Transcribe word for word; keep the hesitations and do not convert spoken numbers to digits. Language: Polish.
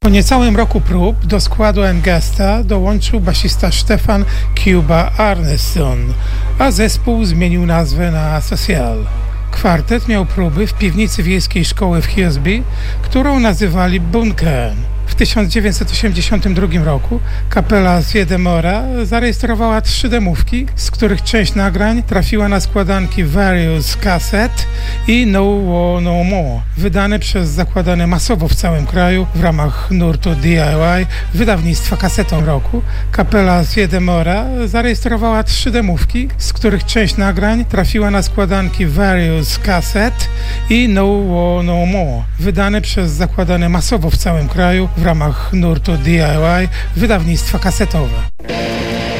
Po niecałym roku prób do składu Engesta dołączył basista Stefan Cuba Arneson, a zespół zmienił nazwę na Social. Kwartet miał próby w piwnicy wiejskiej szkoły w Hillsby, którą nazywali Bunkern. W tysiąc dziewięćset osiemdziesiątym drugim roku kapela z Wiedemora zarejestrowała trzy demówki, z których część nagrań trafiła na składanki Various Cassette i No War No More, wydane przez zakładane masowo w całym kraju w ramach nurtu D I Y wydawnictwa kasetą roku. Kapela z Wiedemora zarejestrowała trzy demówki, z których część nagrań trafiła na składanki Various Cassette i No War No More, wydane przez zakładane masowo w całym kraju w ramach nurtu D I Y wydawnictwa kasetowe.